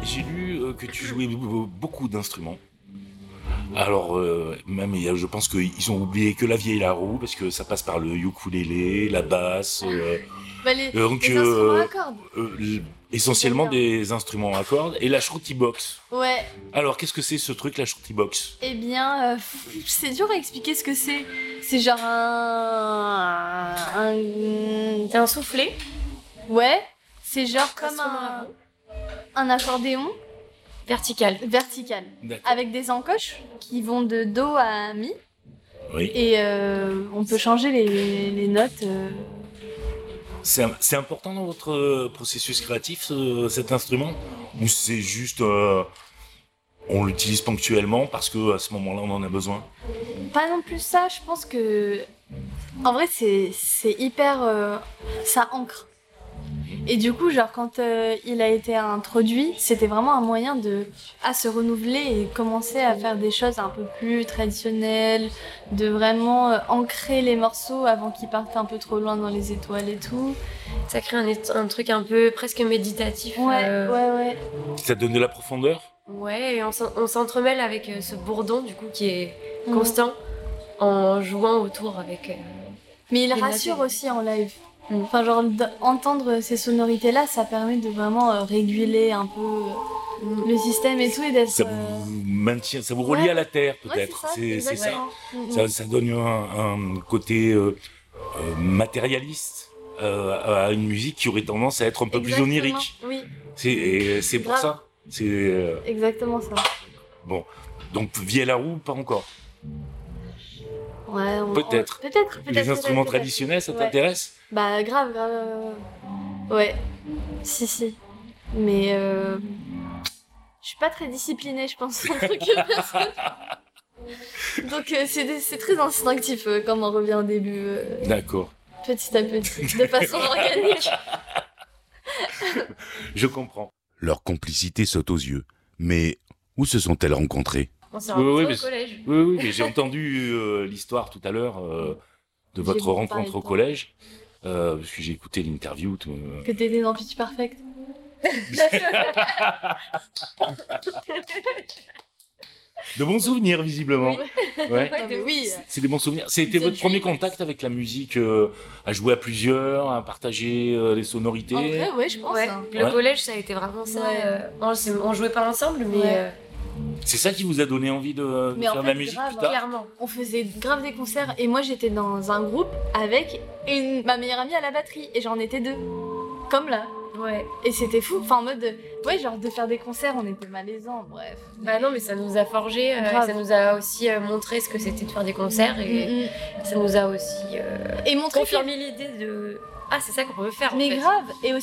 j'ai lu que tu jouais beaucoup d'instruments. Alors, même, je pense qu'ils ont oublié que la vieille la roue, parce que ça passe par le ukulélé, la basse. Donc, les instruments à cordes. essentiellement des instruments à cordes et la shruti box. Ouais. Alors, qu'est-ce que c'est ce truc, la shruti box? Eh bien, c'est dur à expliquer ce que c'est. C'est genre un soufflet. Ouais. C'est genre comme un accordéon. Vertical. Avec des encoches qui vont de do à mi. Oui. Et on peut changer les notes. C'est important dans votre processus créatif, cet instrument? Ou c'est juste... on l'utilise ponctuellement parce qu'à ce moment-là, on en a besoin? Pas non plus ça, je pense que... En vrai, c'est hyper... ça ancre. Et du coup, genre, quand il a été introduit, c'était vraiment un moyen à se renouveler et commencer à faire des choses un peu plus traditionnelles, de vraiment ancrer les morceaux avant qu'ils partent un peu trop loin dans les étoiles et tout. Ça crée un truc un peu presque méditatif. Ouais. Ça donne de la profondeur? Ouais, et on s'entremêle avec ce bourdon, du coup, qui est constant, en jouant autour avec... Mais il rassure aussi en live. Enfin, genre, entendre ces sonorités-là, ça permet de vraiment réguler un peu le système et tout, et d'être... Ça vous maintient, ça vous relie à la terre, peut-être. Ouais, c'est ça. Ça donne un côté matérialiste à une musique qui aurait tendance à être un peu plus onirique. Oui. C'est pour ça. C'est exactement ça. Bon, donc vieille la roue, pas encore. Ouais, peut-être. Les instruments traditionnels, ça t'intéresse? Bah grave. Ouais. Si. Mais je suis pas très disciplinée, je pense, en tant que personne. Donc c'est très instinctif comme on revient au début. D'accord. Petit à petit, de façon organique. Je comprends. Leur complicité saute aux yeux. Mais où se sont-elles rencontrées? On s'est rencontrés au collège. Oui, mais j'ai entendu l'histoire tout à l'heure de votre rencontre au collège. Parce que j'ai écouté l'interview. Que t'étais dans Pitch Perfect. De bons souvenirs, visiblement. Oui. C'est des bons souvenirs. C'était votre premier contact avec la musique, à jouer à plusieurs, à partager les sonorités? En vrai, ouais, je pense. Ouais. Hein. Le collège, ça a été vraiment ça. On jouait pas ensemble, mais... C'est ça qui vous a donné envie de faire de la musique plus tard? Clairement. On faisait grave des concerts et moi j'étais dans un groupe avec ma meilleure amie à la batterie et j'en étais deux. Comme là. Ouais. Et c'était fou. Enfin en mode, genre de faire des concerts, on était malaisants, bref. Bah non, mais ça nous a forgé, ça nous a aussi montré ce que c'était de faire des concerts et ça nous a aussi et montré confirmé l'idée de... Ah, c'est ça qu'on peut faire en fait. Mais grave. Et